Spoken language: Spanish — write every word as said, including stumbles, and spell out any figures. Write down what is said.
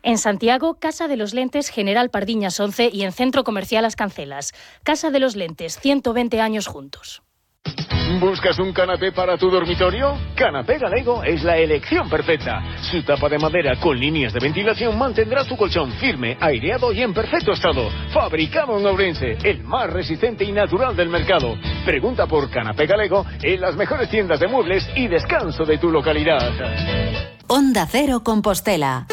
En Santiago, Casa de los Lentes General Pardiñas once y en Centro Comercial As Cancelas. Casa de los Lentes, ciento veinte años juntos. ¿Buscas un canapé para tu dormitorio? Canapé Galego es la elección perfecta. Su tapa de madera con líneas de ventilación mantendrá tu colchón firme, aireado y en perfecto estado. Fabricado en Ourense, el más resistente y natural del mercado. Pregunta por Canapé Galego en las mejores tiendas de muebles y descanso de tu localidad. Onda Cero Compostela.